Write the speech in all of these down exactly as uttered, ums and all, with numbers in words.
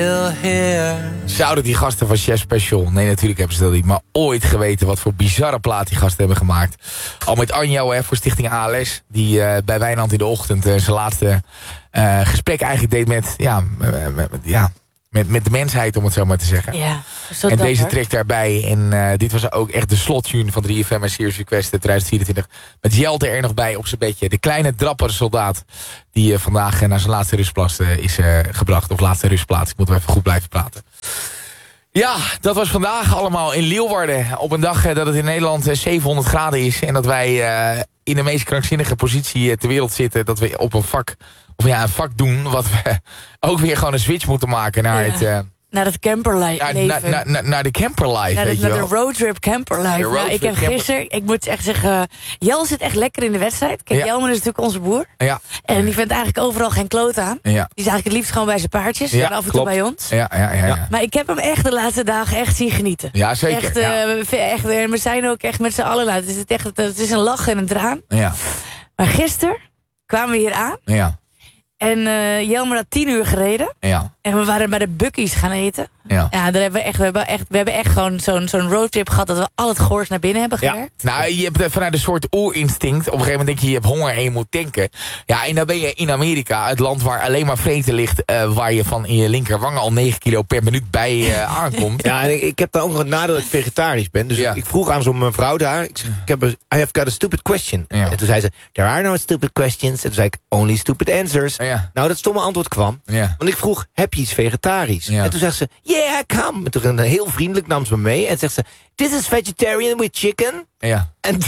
Zouden die gasten van Chef Special, nee natuurlijk hebben ze dat niet, maar ooit geweten wat voor bizarre plaat die gasten hebben gemaakt. Al met Anjo hè, voor Stichting A L S, die uh, bij Wijnand in de ochtend uh, zijn laatste uh, gesprek eigenlijk deed met, ja, met, met, ja, met, met de mensheid, om het zo maar te zeggen. Ja, en dapper. Deze track daarbij. En uh, dit was ook echt de slottune van drie F M en Serious Request twintig vierentwintig. Met Jelte er nog bij op zijn beetje. De kleine drappere soldaat die uh, vandaag uh, naar zijn laatste rustplaats uh, is uh, gebracht. Of laatste rustplaats. Ik moet wel even goed blijven praten. Ja, dat was vandaag allemaal in Leeuwarden. Op een dag uh, dat het in Nederland uh, zevenhonderd graden is. En dat wij uh, in de meest krankzinnige positie uh, ter wereld zitten. Dat we op een vak, of ja, een vak doen. Wat we ook weer gewoon een switch moeten maken naar ja. het... Uh, Naar het camperlife. Naar, naar, naar, naar, naar de camperlife, naar de, weet je naar wel. de roadtrip camperlife. De road nou, ik trip heb camper... gisteren, ik moet echt zeggen, Jel zit echt lekker in de wedstrijd. Kijk, Ja. Jelmer is natuurlijk onze boer. Ja. En die vindt eigenlijk overal geen kloot aan. Ja. Die is eigenlijk het liefst gewoon bij zijn paardjes. Ja, en af en klopt. toe bij ons. Ja, ja, ja, ja. Maar ik heb hem echt de laatste dagen echt zien genieten. Ja, zeker. Echt, ja. uh, echt, en we zijn ook echt met z'n allen. Nou, het, is echt, het is een lach en een traan. Ja. Maar gisteren kwamen we hier aan. Ja. En uh, Jelmer had tien uur gereden. Ja. En we waren bij de Bucky's gaan eten. Ja. Ja, daar hebben we, echt, we, hebben echt, we hebben echt gewoon zo'n zo'n roadtrip gehad... dat we al het goors naar binnen hebben Ja. gewerkt. Nou, je hebt vanuit een soort oerinstinct. Op een gegeven moment denk je, je hebt honger en je moet tanken. Ja, en dan ben je in Amerika, het land waar alleen maar vreten ligt... Uh, waar je van in je linkerwang al negen kilo per minuut bij uh, aankomt. Ja, en ik, ik heb dan ook nog het nadeel dat ik vegetarisch ben. Dus Ja. ik vroeg aan zo'n mevrouw daar... Ik, zeg, ik heb een, I have got a stupid question. Ja. En toen zei ze, there are no stupid questions. En toen zei ik, only stupid answers. Ja. Nou, dat stomme antwoord kwam. Ja. Want ik vroeg, heb je iets vegetarisch? Ja. En toen zegt ze, yeah, come. En toen heel vriendelijk nam ze me mee. En zegt ze, this is vegetarian with chicken. Ja. And,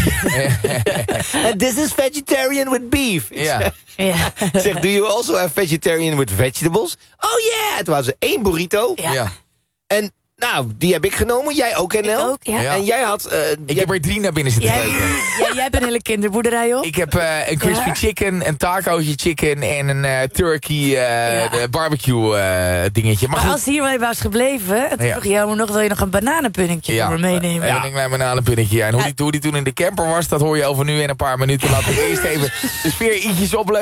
and this is vegetarian with beef. Ja. Ja. Ik zeg, do you also have vegetarian with vegetables? Oh yeah! Het was één burrito. Ja. Ja. En nou, die heb ik genomen. Jij ook, N L? Ik ook, ja. Ja. En jij had... Uh, Ik jij... heb er drie naar binnen zitten Jij, kijken. jij, jij hebt een hele kinderboerderij op. Ik heb uh, een crispy Ja. chicken, een tacootje chicken en een uh, turkey uh, Ja. de barbecue uh, dingetje. Maar Maar goed. als hij hier was gebleven... en toen Ja. vroeg Jelmer nog, wil je nog een bananenpuddingje Ja. voor me meenemen? Ja, een klein bananenpunnetje. Ja. En hoe, Ja. die, hoe die toen in de camper was, dat hoor je over nu in een paar minuten. Laten we eerst even de sfeer ietsjes opleven.